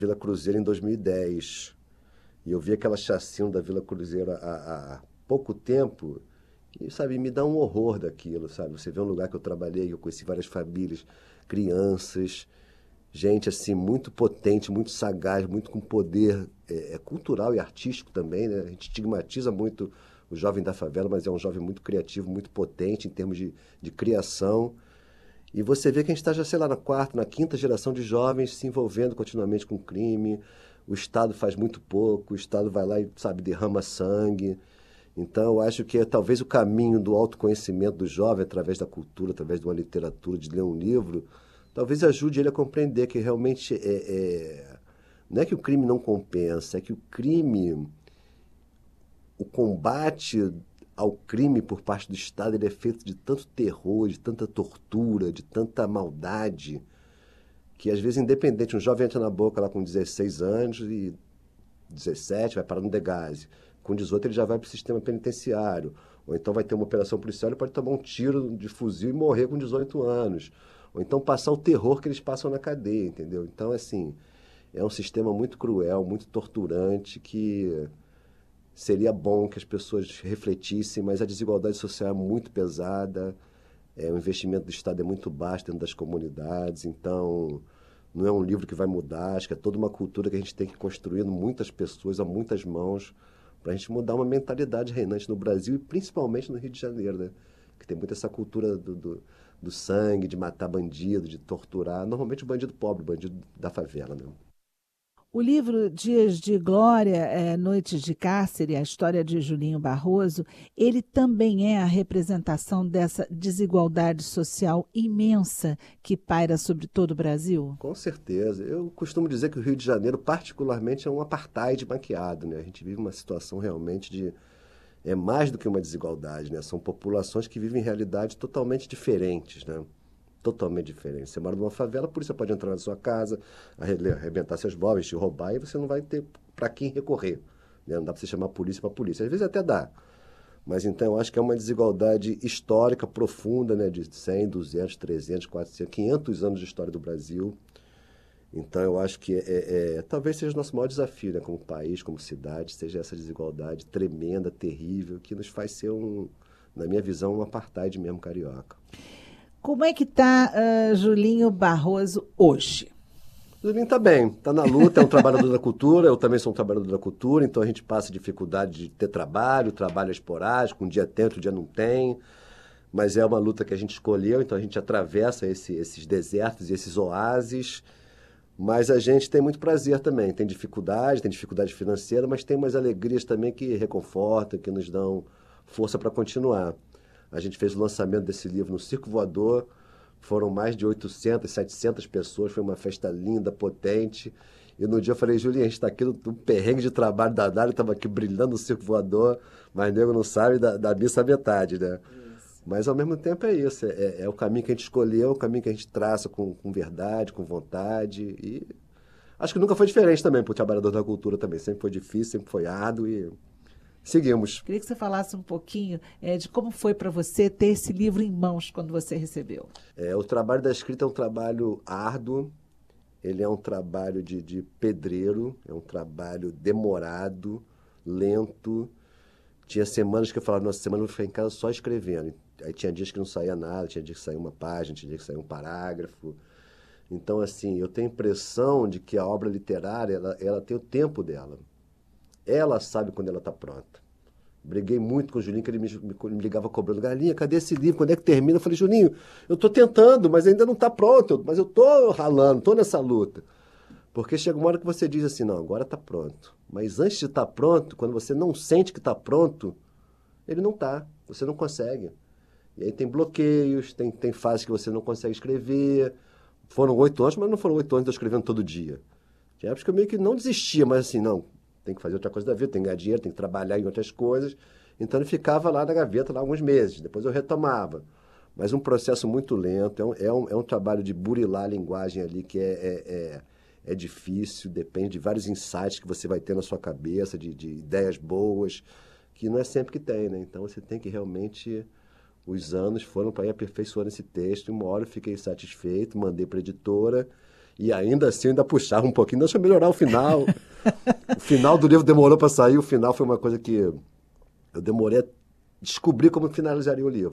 Vila Cruzeiro em 2010. E eu vi aquela chacina da Vila Cruzeiro há pouco tempo e, sabe, me dá um horror daquilo, sabe? Você vê um lugar que eu trabalhei, eu conheci várias famílias, crianças, gente, assim, muito potente, muito sagaz, muito com poder cultural e artístico também, né? A gente estigmatiza muito o jovem da favela, mas é um jovem muito criativo, muito potente em termos de criação. E você vê que a gente está já, sei lá, na quarta, na quinta geração de jovens se envolvendo continuamente com crime. O Estado faz muito pouco, o Estado vai lá e, sabe, derrama sangue. Então, eu acho que talvez o caminho do autoconhecimento do jovem, através da cultura, através de uma literatura, de ler um livro, talvez ajude ele a compreender que realmente não é que o crime não compensa, é que o crime, o combate ao crime por parte do Estado, ele é feito de tanto terror, de tanta tortura, de tanta maldade, que às vezes, independente, um jovem entra na boca lá com 16 anos e 17 vai parar no Degase. Com 18 ele já vai para o sistema penitenciário. Ou então vai ter uma operação policial, ele pode tomar um tiro de fuzil e morrer com 18 anos. Ou então passar o terror que eles passam na cadeia, entendeu? Então, assim, é um sistema muito cruel, muito torturante, que seria bom que as pessoas refletissem, mas a desigualdade social é muito pesada, o investimento do Estado é muito baixo dentro das comunidades, então não é um livro que vai mudar, acho que é toda uma cultura que a gente tem que construir, muitas pessoas, a muitas mãos, para a gente mudar uma mentalidade reinante no Brasil e principalmente no Rio de Janeiro, né? Que tem muito essa cultura do sangue, de matar bandido, de torturar, normalmente o bandido pobre, o bandido da favela, né? O livro Dias de Glória, Noites de Cárcere, a história de Julinho Barroso, ele também é a representação dessa desigualdade social imensa que paira sobre todo o Brasil? Com certeza. Eu costumo dizer que o Rio de Janeiro, particularmente, é um apartheid maquiado, né? A gente vive uma situação realmente de... É mais do que uma desigualdade, né? São populações que vivem realidades totalmente diferentes, né? Totalmente diferentes. Você mora numa favela, a polícia pode entrar na sua casa, arrebentar seus móveis, te roubar, e você não vai ter para quem recorrer, né? Não dá para você chamar a polícia para a polícia. Às vezes até dá. Mas então eu acho que é uma desigualdade histórica profunda, né? De 100, 200, 300, 400, 500 anos de história do Brasil. Então eu acho que talvez seja o nosso maior desafio, né, como país, como cidade, seja essa desigualdade tremenda, terrível, que nos faz ser na minha visão, um apartheid mesmo carioca. Como é que está Julinho Barroso hoje? O Julinho está bem, está na luta, é um trabalhador da cultura, eu também sou um trabalhador da cultura, então a gente passa dificuldade de ter trabalho, trabalho é esporádico, um dia tem, outro dia não tem, mas é uma luta que a gente escolheu, então a gente atravessa esses desertos e esses oásis. Mas a gente tem muito prazer também. Tem dificuldade financeira, mas tem umas alegrias também que reconfortam, que nos dão força para continuar. A gente fez o lançamento desse livro no Circo Voador, foram mais de 800, 700 pessoas, foi uma festa linda, potente. E no dia eu falei, Julinha, a gente está aqui no perrengue de trabalho da Dália, estava aqui brilhando no Circo Voador, mas nego não sabe da missa à metade, né? Isso. Mas ao mesmo tempo é isso, é o caminho que a gente escolheu, é o caminho que a gente traça com verdade, com vontade. E acho que nunca foi diferente também para o trabalhador da cultura também. Sempre foi difícil, sempre foi árduo e seguimos. Queria que você falasse um pouquinho de como foi para você ter esse livro em mãos quando você recebeu. O trabalho da escrita é um trabalho árduo, ele é um trabalho de pedreiro, é um trabalho demorado, lento. Tinha semanas que eu falava, nossa, semana eu vou ficar em casa só escrevendo. Aí tinha dias que não saía nada, tinha dias que saía uma página, tinha dias que saía um parágrafo. Então, assim, eu tenho a impressão de que a obra literária, ela tem o tempo dela. Ela sabe quando ela está pronta. Briguei muito com o Julinho, que ele me ligava cobrando, Galinha, cadê esse livro? Quando é que termina? Eu falei, Julinho, eu estou tentando, mas ainda não está pronto. Mas eu estou ralando, estou nessa luta. Porque chega uma hora que você diz assim, não, agora está pronto. Mas antes de estar pronto, quando você não sente que está pronto, ele não está. Você não consegue. E aí tem bloqueios, tem fases que você não consegue escrever. Foram 8 anos, mas não foram 8 anos de eu escrevendo todo dia. Tinha épocas que eu meio que não desistia, mas assim, não, tem que fazer outra coisa da vida, tem que ganhar dinheiro, tem que trabalhar em outras coisas. Então ele ficava lá na gaveta lá alguns meses, depois eu retomava. Mas um processo muito lento, é um trabalho de burilar a linguagem ali que é difícil, depende de vários insights que você vai ter na sua cabeça, de ideias boas, que não é sempre que tem, né? Então você tem que realmente... Os anos foram para ir aperfeiçoando esse texto, e uma hora eu fiquei satisfeito, mandei para a editora, E ainda assim eu ainda puxava um pouquinho, deixa eu melhorar o final. O final do livro demorou para sair, o final foi uma coisa que eu demorei a descobrir como finalizaria o livro.